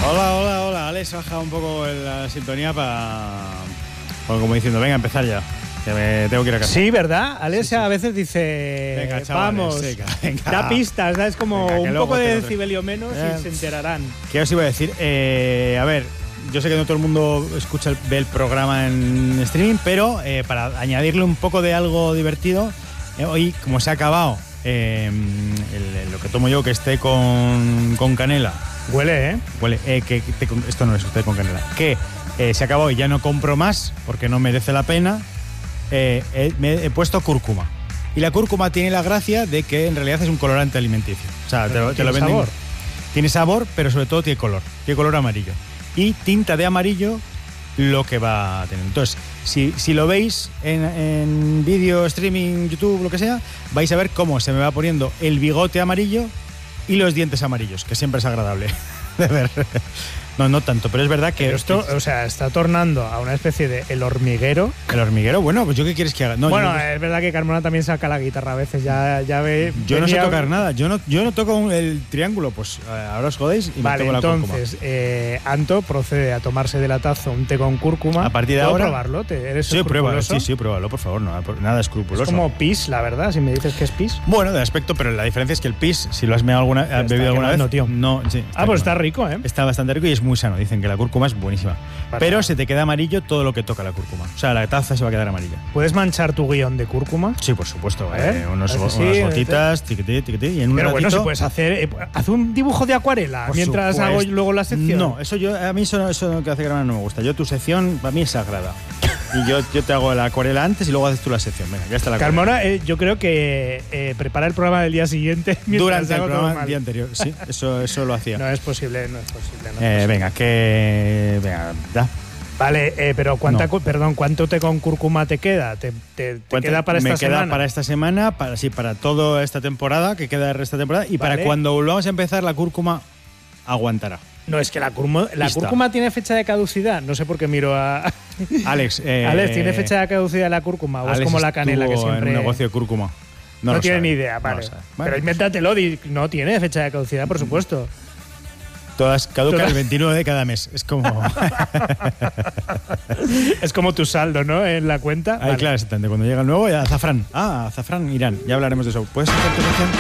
Hola. Alex, baja un poco la sintonía para... como diciendo, venga, a empezar ya. Que me tengo que ir a casa. Sí, ¿verdad? Alex a veces dice, venga, chavales, vamos, venga. da pistas, ¿sabes? Como venga, un poco de decibelio menos y se enterarán. ¿Qué os iba a decir? A ver, yo sé que no todo el mundo ve el programa en streaming, pero para añadirle un poco de algo divertido, hoy, como se ha acabado lo que tomo yo, que esté con canela. Huele, ¿eh? Huele, esto no es usted con canela. Que se acabó y ya no compro más porque no merece la pena. Me he puesto cúrcuma. Y la cúrcuma tiene la gracia de que en realidad es un colorante alimenticio. O sea, te lo venden. Sabor. Tiene sabor, pero sobre todo tiene color amarillo. Y tinta de amarillo lo que va a tener. Entonces, si lo veis en vídeo, streaming, YouTube, lo que sea, vais a ver cómo se me va poniendo el bigote amarillo y los dientes amarillos, que siempre es agradable de ver. No tanto, pero es verdad que... Pero esto, o sea, está tornando a una especie de El Hormiguero. ¿El Hormiguero? Bueno, pues ¿yo qué quieres que haga? No, bueno, es verdad que Carmona también saca la guitarra a veces, ya ve... Yo no sé tocar nada, yo no toco el triángulo, pues ahora os jodéis y vale, me tomo la cúrcuma. Entonces, Anto procede a tomarse de latazo un té con cúrcuma. A partir de ahora... ¿Puedo probarlo? ¿Eres sí, pruébalo, por favor, nada escrupuloso. Es como pis, la verdad, si me dices que es pis. Bueno, de aspecto, pero la diferencia es que el pis, si lo has bebido alguna vez... No, tío. No, sí, pues está rico, ¿eh? Está bastante rico y es muy sano, dicen que la cúrcuma es buenísima. Pero se te queda amarillo todo lo que toca la cúrcuma. O sea, la taza se va a quedar amarilla. ¿Puedes manchar tu guión de cúrcuma? Sí, por supuesto. Unas sí, gotitas, tiquití, y en un pero ratito... bueno, si puedes hacer... haz un dibujo de acuarela por mientras supuesto. hago luego la sección. No, a mí eso que hace Carmona no me gusta. Tu sección, para mí es sagrada. Y yo te hago la acuarela antes y luego haces tú la sección. Venga, ya está la Carmona, yo creo que prepara el programa del día siguiente durante el programa del día anterior. Sí, eso lo hacía. No es posible. Venga, da. Vale, pero ¿cuánto té con cúrcuma te queda? ¿Te queda para esta semana? Me queda para esta semana, para toda esta temporada, que queda de esta temporada, y para cuando volvamos a empezar la cúrcuma aguantará. No, es que la cúrcuma tiene fecha de caducidad. No sé por qué miro a... Alex, Alex, ¿tiene fecha de caducidad la cúrcuma? ¿O es como la canela que siempre...? En un negocio de cúrcuma. No tiene ni idea, vale. Pero invéntatelo, no tiene fecha de caducidad, por supuesto. Todas caducan el 29 de cada mes. Es como... es como tu saldo, ¿no? En la cuenta. Vale. Claro, exactamente. Cuando llega el nuevo, azafrán. Azafrán, Irán. Ya hablaremos de eso. ¿Puedes hacer tu sección?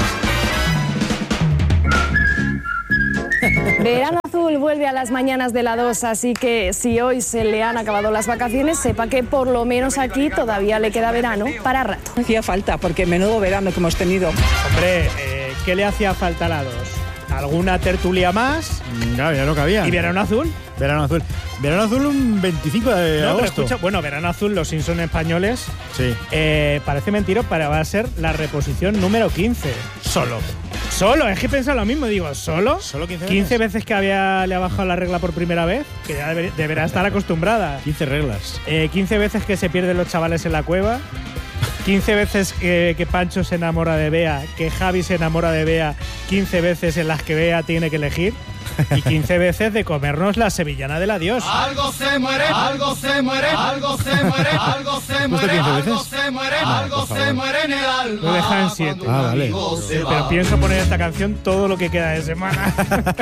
Verano Azul vuelve a las mañanas de la 2, así que si hoy se le han acabado las vacaciones, sepa que por lo menos aquí todavía le queda verano para rato. Hacía falta, porque menudo verano que hemos tenido. Hombre, ¿qué le hacía falta a la 2? ¿Alguna tertulia más? Claro, ya no cabía. ¿Y Verano Azul? Verano Azul un 25 de agosto. Escucha, Verano Azul, los Simpson españoles. Sí. Parece mentira, va a ser la reposición número 15. Solo, es que he pensado lo mismo, digo, ¿solo? ¿Solo 15 veces que le ha bajado la regla por primera vez, que ya deberá estar acostumbrada. 15 reglas. 15 veces que se pierden los chavales en la cueva. 15 veces que Pancho se enamora de Bea, que Javi se enamora de Bea, 15 veces en las que Bea tiene que elegir y 15 veces de comernos la sevillana del adiós. Algo se muere, algo se muere, algo se muere, algo se muere, algo se muere, algo se muere en el alma. Lo deja en 7. Vale. Pero pienso poner esta canción todo lo que queda de semana.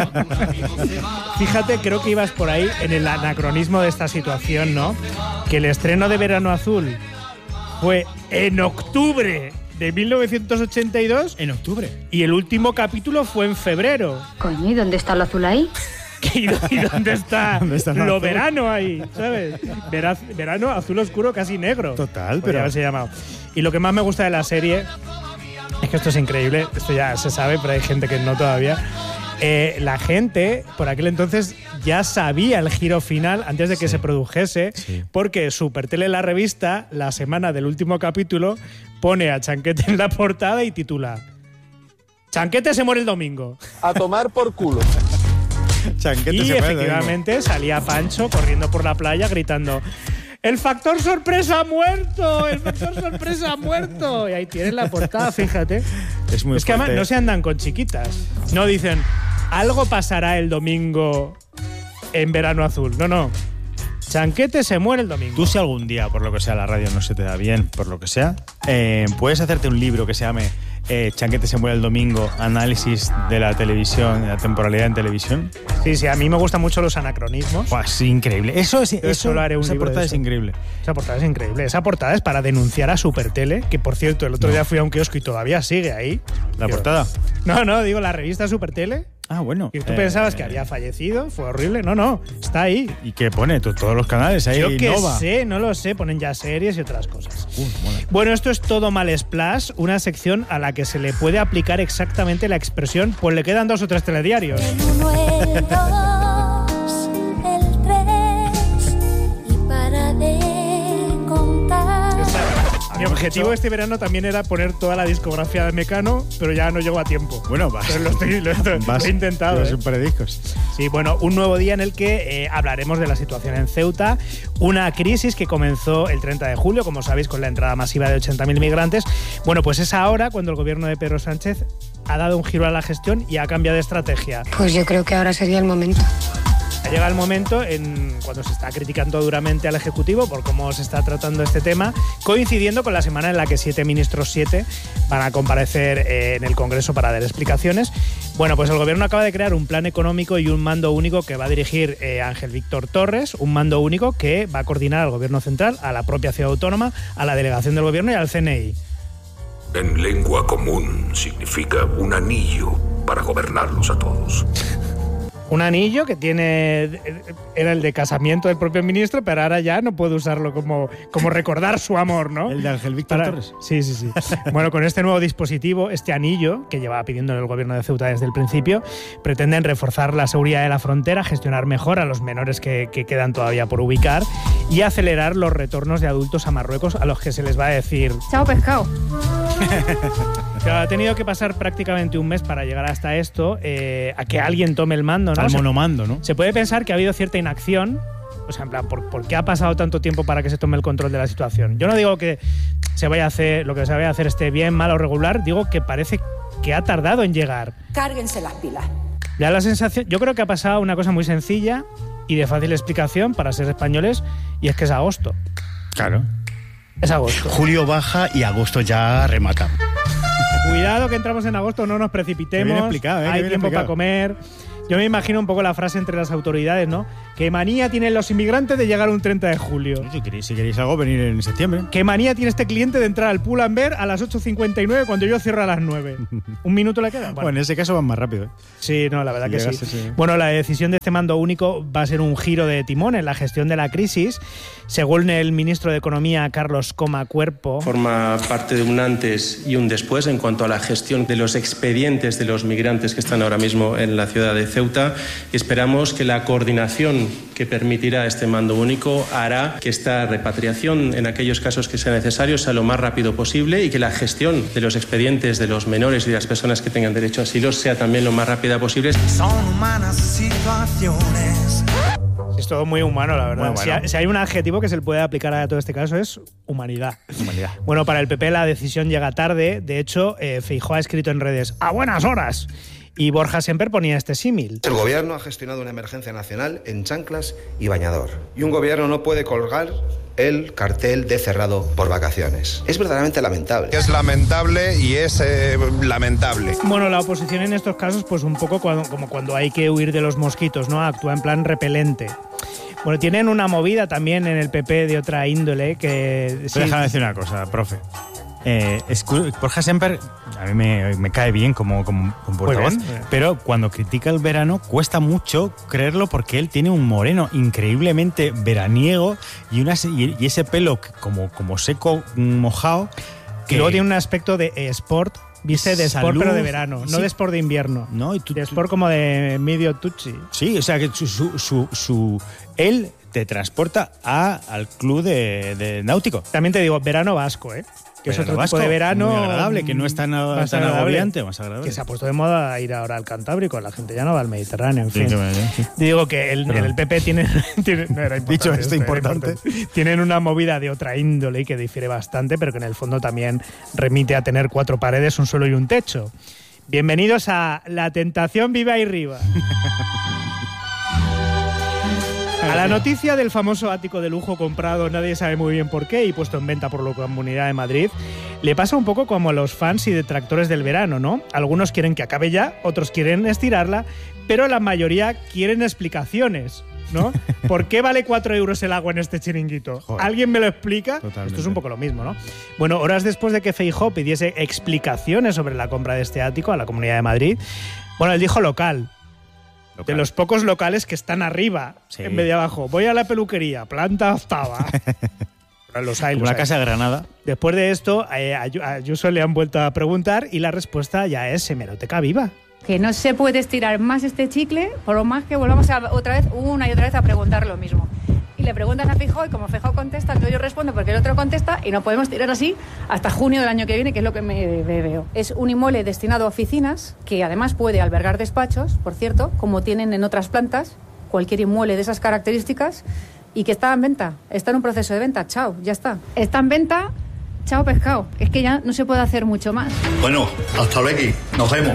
Fíjate, creo que ibas por ahí en el anacronismo de esta situación, ¿no? Que el estreno de Verano Azul fue en octubre de 1982. En octubre. Y el último capítulo fue en febrero. Coño, ¿y dónde está lo azul ahí? ¿Y dónde está lo verano ahí? ¿Sabes? Verano azul oscuro, casi negro. Total, podría haberse llamado. Y lo que más me gusta de la serie es que esto es increíble. Esto ya se sabe, pero hay gente que no todavía. La gente, por aquel entonces, ya sabía el giro final antes de que se produjese, porque Supertele, la revista, la semana del último capítulo, pone a Chanquete en la portada y titula «Chanquete se muere el domingo». A tomar por culo. Chanquete y se muere efectivamente salía Pancho corriendo por la playa gritando «¡El factor sorpresa ha muerto! ¡El factor sorpresa ha muerto!». Y ahí tienes la portada, fíjate. Es que además no se andan con chiquitas. No dicen «algo pasará el domingo en Verano Azul». No. Chanquete se muere el domingo. Tú, si algún día, por lo que sea, la radio no se te da bien, por lo que sea, puedes hacerte un libro que se llame Chanquete se muere el domingo, análisis de la televisión, de la temporalidad en televisión. Sí, a mí me gustan mucho los anacronismos. Buah, es increíble. Eso lo haré un esa libro portada de es eso. increíble. Esa portada es increíble. Esa portada es para denunciar a Supertele, que por cierto, el otro día fui a un kiosco y todavía sigue ahí. ¿La portada? No, digo la revista Supertele. Ah, bueno. Y tú pensabas que había fallecido, fue horrible. No, está ahí. ¿Y qué pone? Todos los canales ahí. Yo que Nova. sé, no lo sé, ponen ya series y otras cosas. Mola. Bueno, esto es Todo Mal Splash, una sección a la que se le puede aplicar exactamente la expresión, pues le quedan 2 o 3 telediarios. El 1, el 2, el 3 y para de contar. Mi objetivo este verano también era poner toda la discografía de Mecano, pero ya no llego a tiempo. Bueno, vas. Pero lo he intentado. Llevas un par de discos. Sí, bueno, un nuevo día en el que hablaremos de la situación en Ceuta, una crisis que comenzó el 30 de julio, como sabéis, con la entrada masiva de 80.000 migrantes. Bueno, pues es ahora cuando el gobierno de Pedro Sánchez ha dado un giro a la gestión y ha cambiado de estrategia. Pues yo creo que ahora sería el momento. Ha llegado el momento cuando se está criticando duramente al Ejecutivo por cómo se está tratando este tema, coincidiendo con la semana en la que 7 ministros van a comparecer en el Congreso para dar explicaciones. Bueno, pues el Gobierno acaba de crear un plan económico y un mando único que va a dirigir Ángel Víctor Torres, un mando único que va a coordinar al Gobierno central, a la propia ciudad autónoma, a la delegación del Gobierno y al CNI. En lengua común significa un anillo para gobernarlos a todos. Un anillo que era el de casamiento del propio ministro, pero ahora ya no puede usarlo como recordar su amor, ¿no? El de Ángel Víctor Torres. Sí. Bueno, con este nuevo dispositivo, este anillo, que llevaba pidiendo el gobierno de Ceuta desde el principio, pretenden reforzar la seguridad de la frontera, gestionar mejor a los menores que quedan todavía por ubicar y acelerar los retornos de adultos a Marruecos, a los que se les va a decir... Chao, pescado. Ha tenido que pasar prácticamente un mes para llegar hasta esto, a que alguien tome el mando, ¿no? Al monomando, ¿no? Se puede pensar que ha habido cierta inacción, o sea, en plan, ¿por qué ha pasado tanto tiempo para que se tome el control de la situación? Yo no digo que se vaya a hacer, lo que se vaya a hacer esté bien, mal o regular, digo que parece que ha tardado en llegar. Cárguense las pilas. Ya la sensación, yo creo que ha pasado una cosa muy sencilla y de fácil explicación para ser españoles, y es que es agosto. Claro. Es agosto. Julio baja y agosto ya remata. Cuidado que entramos en agosto, no nos precipitemos. Qué bien explicado, hay tiempo para comer. Yo me imagino un poco la frase entre las autoridades, ¿no? ¿Qué manía tienen los inmigrantes de llegar un 30 de julio? Si queréis algo, venir en septiembre. ¿Qué manía tiene este cliente de entrar al Pull&Bear a las 8:59 cuando yo cierro a las 9? ¿Un minuto le queda? Bueno, en ese caso van más rápido, ¿eh? Sí, no, la verdad que sí. Sí. Bueno, la decisión de este mando único va a ser un giro de timón en la gestión de la crisis. Según el ministro de Economía, Carlos Coma Cuerpo... Forma parte de un antes y un después en cuanto a la gestión de los expedientes de los migrantes que están ahora mismo en la ciudad de Ceuta. Esperamos que la coordinación que permitirá este mando único hará que esta repatriación, en aquellos casos que sea necesario, sea lo más rápido posible y que la gestión de los expedientes de los menores y de las personas que tengan derecho a asilo sea también lo más rápida posible. Son humanas situaciones. Es todo muy humano, la verdad. Bueno. Si hay un adjetivo que se le puede aplicar a todo este caso es humanidad. Humanidad. Bueno, para el PP la decisión llega tarde. De hecho, Feijóo ha escrito en redes ¡a buenas horas! Y Borja Semper ponía este símil. El gobierno ha gestionado una emergencia nacional en chanclas y bañador. Y un gobierno no puede colgar el cartel de cerrado por vacaciones. Es verdaderamente lamentable. Es lamentable y es lamentable. Bueno, la oposición en estos casos, pues un poco como cuando hay que huir de los mosquitos, ¿no? Actúa en plan repelente. Bueno, tienen una movida también en el PP de otra índole que... Sí. Déjame decir una cosa, profe. Borja Semper a mí me cae bien como portavoz, pero cuando critica el verano cuesta mucho creerlo porque él tiene un moreno increíblemente veraniego y ese pelo como seco, mojado. Que luego tiene un aspecto de sport. Viste de sport, pero de verano, sí. No de sport de invierno. No, de sport como de medio tucci. Sí, o sea que él te transporta al club de náutico. También te digo, verano vasco, ¿eh? Que es otro vasco, tipo de verano. muy agradable, que no es tan agobiante, más agradable. Que se ha puesto de moda ir ahora al Cantábrico, la gente ya no va al Mediterráneo, en fin. Sí. Digo que en el PP tienen no era dicho esto importante. Tienen una movida de otra índole que difiere bastante, pero que en el fondo también remite a tener 4 paredes, un suelo y un techo. Bienvenidos a La Tentación Viva y Riva. A la noticia del famoso ático de lujo comprado, nadie sabe muy bien por qué, y puesto en venta por la Comunidad de Madrid, le pasa un poco como a los fans y detractores del verano, ¿no? Algunos quieren que acabe ya, otros quieren estirarla, pero la mayoría quieren explicaciones, ¿no? ¿Por qué vale 4 euros el agua en este chiringuito? Joder. ¿Alguien me lo explica? Totalmente. Esto es un poco lo mismo, ¿no? Bueno, horas después de que Feijóo pidiese explicaciones sobre la compra de este ático a la Comunidad de Madrid, bueno, él dijo local. De los pocos locales que están arriba, sí, en vez de abajo. Voy a la peluquería, planta octava. Los hay, Como los la hay. Casa de Granada. Después de esto, a Ayuso le han vuelto a preguntar y la respuesta ya es hemeroteca viva. Que no se puede estirar más este chicle, por lo más que volvamos otra vez, una y otra vez, a preguntar lo mismo. Y le preguntan a Feijóo, y como Feijóo contesta, entonces yo respondo porque el otro contesta, y no podemos tirar así hasta junio del año que viene, que es lo que me veo. Es un inmueble destinado a oficinas, que además puede albergar despachos, por cierto, como tienen en otras plantas, cualquier inmueble de esas características, y que está en venta, está en un proceso de venta, chao, ya está. Está en venta, chao pescado, es que ya no se puede hacer mucho más. Bueno, hasta luego, nos vemos.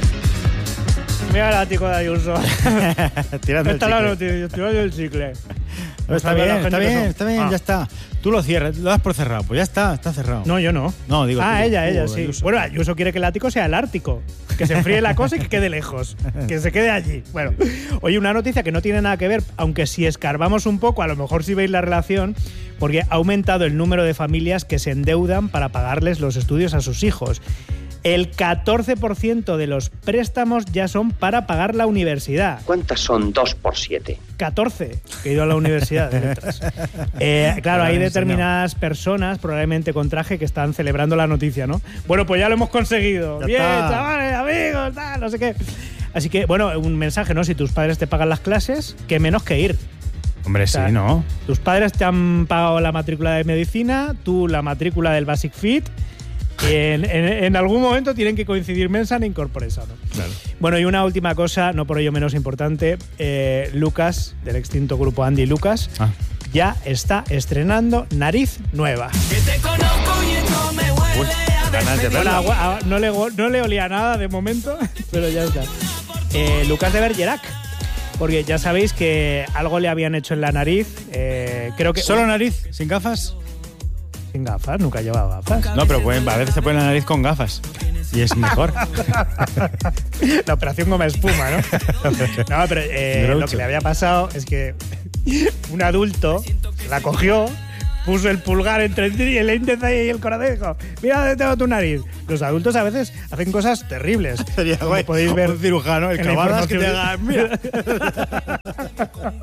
Mira el ático de Ayuso. Tirando el Está la chicle. noticia, tirando el chicle. Está bien, ya está. Tú lo cierras, lo das por cerrado. Pues ya está cerrado. No, yo no. No, digo tú, ella tú, sí. Ayuso. Bueno, Ayuso quiere que el ático sea el Ártico. Que se enfríe la cosa y que quede lejos. Que se quede allí. Bueno, oye, una noticia que no tiene nada que ver, aunque si escarbamos un poco, a lo mejor sí veis la relación, porque ha aumentado el número de familias que se endeudan para pagarles los estudios a sus hijos. El 14% de los préstamos ya son para pagar la universidad. ¿Cuántas son 2 por 7? 14, que he ido a la universidad de letras. Claro, hay determinadas personas, probablemente con traje, que están celebrando la noticia, ¿no? Bueno, pues ya lo hemos conseguido. Ya Bien, está. chavales, amigos, tal, no sé qué. Así que, bueno, un mensaje, ¿no? Si tus padres te pagan las clases, qué menos que ir. Hombre, O sea, sí, ¿no? Tus padres te han pagado la matrícula de medicina, tú la matrícula del Basic Fit. Y en algún momento tienen que coincidir Mensan e Incorpore Sano. Claro. Bueno, y una última cosa, no por ello menos importante, Lucas, del extinto grupo Andy Lucas, ya está estrenando nariz nueva. Ganas de verla. Bueno, no le olía nada de momento, pero ya está. Lucas de Bergerac, porque ya sabéis que algo le habían hecho en la nariz. Creo que ¿Solo nariz? ¿Sin gafas? Sin gafas, nunca llevaba gafas. No, pero a veces se pone la nariz con gafas. Y es mejor. La operación goma espuma, ¿no? No, pero lo que le había pasado es que un adulto la cogió, puso el pulgar entre el índice y el corazón y dijo: mira dónde tengo tu nariz. Los adultos a veces hacen cosas terribles. Sería como guay, podéis ver un cirujano, el en la Cavadas que te información. haga. Mira.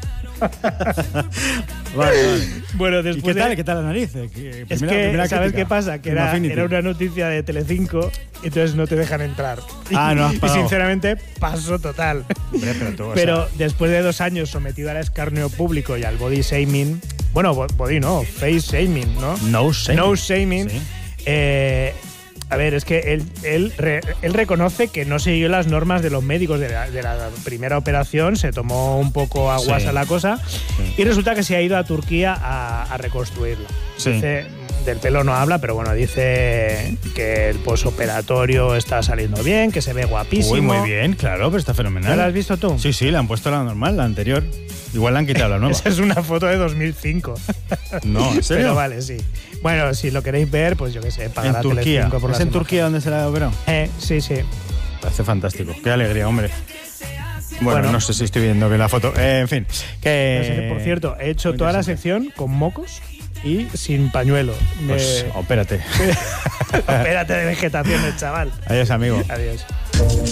Vale. Bueno, ¿Y después qué tal la nariz? Es que, ¿sabes qué pasa? Que era una noticia de Telecinco, entonces no te dejan entrar. No has y pagado. sinceramente, paso total. Hombre, pero después de 2 años sometido al escarnio público y al body shaming, bueno, body no, face shaming, ¿no? No shaming. Sí. A ver, es que él reconoce que no siguió las normas de los médicos de la primera operación, se tomó un poco aguas Sí. a la cosa y resulta que se ha ido a Turquía a reconstruirla. Sí. Dice, del pelo no habla, pero bueno, dice que el posoperatorio está saliendo bien, que se ve guapísimo. Uy, muy bien, claro, pero está fenomenal. ¿Ya la has visto tú? Sí, le han puesto la normal, la anterior. Igual le han quitado la nueva. Esa es una foto de 2005. No, ¿en serio? Pero vale, sí. Bueno, si lo queréis ver, pues yo qué sé, pagará En Turquía. Telecinco por ¿Es las en imágenes. Turquía donde se la operó? Sí. Parece fantástico. Qué alegría, hombre. Bueno, no sé si estoy viendo bien la foto. En fin. Que... No sé qué, por cierto, he hecho muy toda la interesante. sección con mocos y sin pañuelo. Pues opérate. Opérate de vegetación, chaval. Adiós, amigo. Adiós.